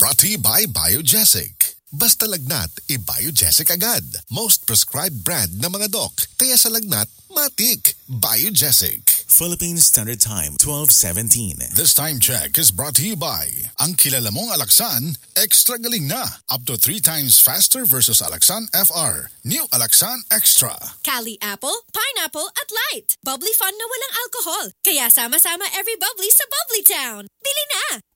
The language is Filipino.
brought to you by Biogesic. Basta lagnat, i-Biogesic agad. Most prescribed brand ng mga doc. Kaya sa lagnat, matik. Biogesic. Philippine Standard Time, 12:17. This time check is brought to you by ang kilala mong Alaxan, extra galing na. Up to 3 times faster versus Alaxan FR. New Alaxan Extra. Cali Apple, Pineapple at Light. Bubbly fun na walang alcohol. Kaya sama-sama every bubbly sa Bubbly Town. Bili na!